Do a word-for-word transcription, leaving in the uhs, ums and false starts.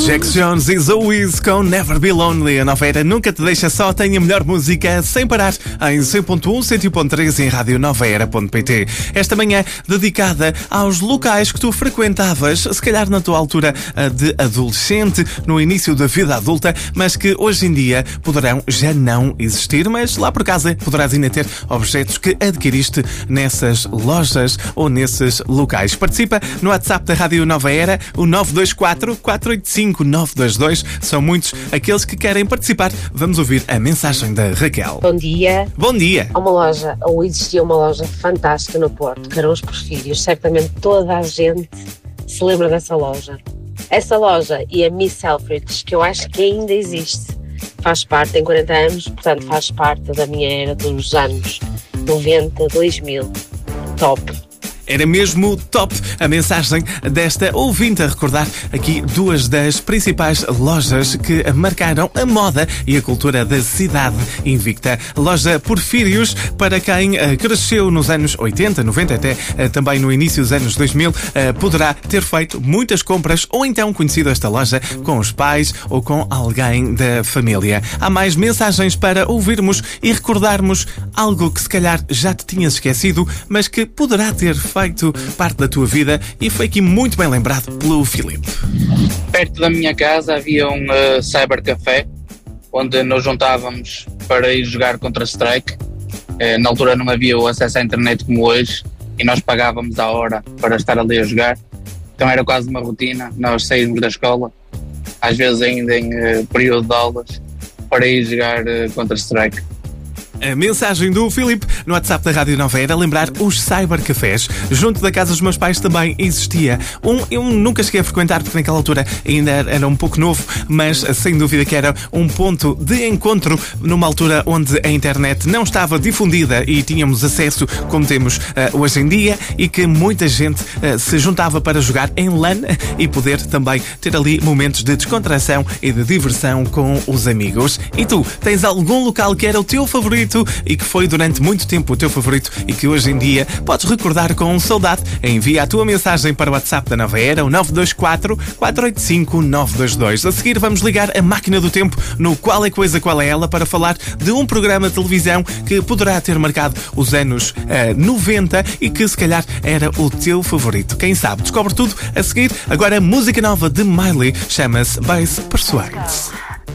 Jax Jones e Zoe com Never Be Lonely. A nova era nunca te deixa só, tem a melhor música sem parar em cem ponto um, cem ponto três em rádio nova era ponto pt. Esta manhã dedicada aos locais que tu frequentavas, se calhar na tua altura de adolescente, no início da vida adulta, mas que hoje em dia poderão já não existir, mas lá por casa poderás ainda ter objetos que adquiriste nessas lojas ou nesses locais. Participa no WhatsApp da Rádio Nova Era, o nove dois quatro, quatro oito cinco, nove dois dois. São muitos aqueles que querem participar. Vamos ouvir a mensagem da Raquel. Bom dia. Bom dia. Há uma loja, ou existia uma loja fantástica no Porto, que eram os Porfírios. Certamente toda a gente se lembra dessa loja. Essa loja e a Miss Selfridge, que eu acho que ainda existe, faz parte, tem quarenta anos, portanto faz parte da minha era dos anos noventa, dois mil. Top. Era mesmo top a mensagem desta ouvinte a recordar aqui duas das principais lojas que marcaram a moda e a cultura da cidade invicta. Loja Porfírios, para quem uh, cresceu nos anos oitenta, noventa, até uh, também no início dos anos dois mil, uh, poderá ter feito muitas compras ou então conhecido esta loja com os pais ou com alguém da família. Há mais mensagens para ouvirmos e recordarmos algo que se calhar já te tinhas esquecido, mas que poderá ter feito feito parte da tua vida e foi aqui muito bem lembrado pelo Filipe. Perto da minha casa havia um uh, cybercafé onde nos juntávamos para ir jogar Counter-Strike. Uh, na altura não havia o acesso à internet como hoje e nós pagávamos a hora para estar ali a jogar. Então era quase uma rotina, nós saímos da escola, às vezes ainda em uh, período de aulas, para ir jogar uh, Counter-Strike. A mensagem do Filipe no WhatsApp da Rádio Nova Era, lembrar os cybercafés. Junto da casa dos meus pais também existia um, eu nunca cheguei a frequentar porque naquela altura ainda era um pouco novo, mas sem dúvida que era um ponto de encontro numa altura onde a internet não estava difundida e tínhamos acesso como temos uh, hoje em dia, e que muita gente uh, se juntava para jogar em LAN e poder também ter ali momentos de descontração e de diversão com os amigos. E tu, tens algum local que era o teu favorito e que foi durante muito tempo o teu favorito e que hoje em dia podes recordar com saudade? Envia a tua mensagem para o WhatsApp da Nova Era, o nove dois quatro, quatro oito cinco, nove dois dois. A seguir vamos ligar a máquina do tempo no Qual é Coisa, Qual é Ela, para falar de um programa de televisão que poderá ter marcado os anos uh, noventa e que se calhar era o teu favorito. Quem sabe? Descobre tudo a seguir. Agora a música nova de Miley chama-se Base Persuades.